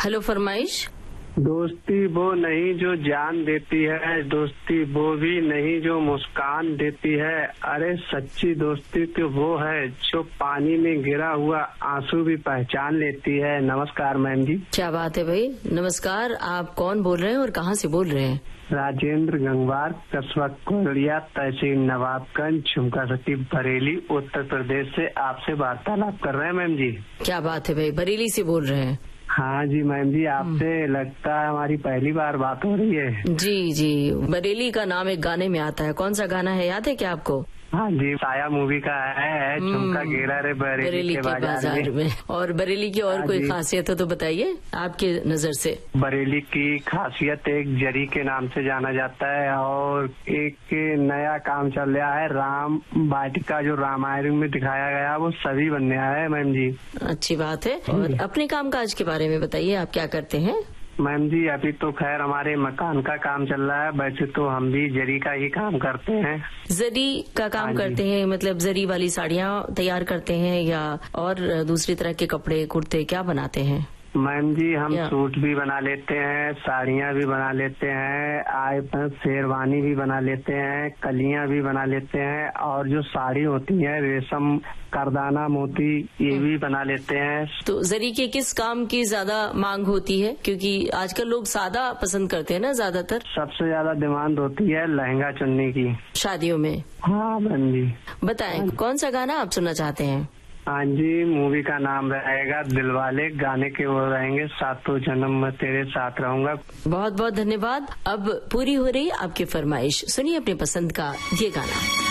Hello, फरमाइश। दोस्ती वो नहीं जो जान देती है, दोस्ती वो भी नहीं जो मुस्कान देती है। अरे सच्ची दोस्ती तो वो है जो पानी में गिरा हुआ आंसू भी पहचान लेती है। नमस्कार मैम जी। क्या बात है भाई, नमस्कार। आप कौन बोल रहे हैं और कहाँ से बोल रहे हैं? राजेंद्र गंगवार, कस्बा कोरिया, तहसील नवाबगंज, झुमका सती, बरेली, उत्तर प्रदेश से आपसे वार्तालाप कर रहे हैं मैम जी। क्या बात है भाई, बरेली से बोल रहे हैं? हाँ जी मैम जी, आपसे लगता है हमारी पहली बार बात हो रही है। जी जी, बरेली का नाम एक गाने में आता है। कौन सा गाना है, याद है क्या आपको? हाँ जी, साया मूवी का है, झुमका गिरा रे बरेली के बाजार में। और बरेली की और कोई खासियत हो तो बताइए आपके नजर से। बरेली की खासियत एक जरी के नाम से जाना जाता है और एक नया काम चल रहा है, राम वाटिका जो रामायण में दिखाया गया वो सभी बनने आया है मैम जी। अच्छी बात है। और अपने काम काज के बारे में बताइए, आप क्या करते हैं? मैम जी अभी तो खैर हमारे मकान का काम चल रहा है, वैसे तो हम भी जरी का ही काम करते हैं। जरी का काम करते हैं मतलब जरी वाली साड़ियाँ तैयार करते हैं या और दूसरी तरह के कपड़े कुर्ते क्या बनाते हैं? मैम जी हम सूट भी बना लेते हैं, साड़ियाँ भी बना लेते हैं, शेरवानी भी बना लेते हैं, कलियाँ भी बना लेते हैं और जो साड़ी होती है रेशम करदाना मोती ये भी बना लेते हैं। तो जरी के किस काम की ज्यादा मांग होती है? क्योंकि आजकल लोग सादा पसंद करते हैं ना ज्यादातर। सबसे ज्यादा डिमांड होती है लहंगा चुन्नी की शादियों में। हाँ मैम जी। बताएं कौन सा गाना आप सुनना चाहते हैं? हाँ जी, मूवी का नाम रहेगा दिलवाले, गाने के वो रहेंगे सातों जन्म मैं तेरे साथ रहूंगा। बहुत बहुत धन्यवाद। अब पूरी हो रही आपकी फरमाइश, सुनिए अपनी पसंद का ये गाना।